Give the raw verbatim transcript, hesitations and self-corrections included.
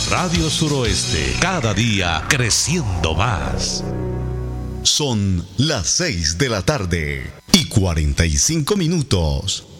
Radio Suroeste, cada día creciendo más. Son las seis de la tarde y cuarenta y cinco minutos.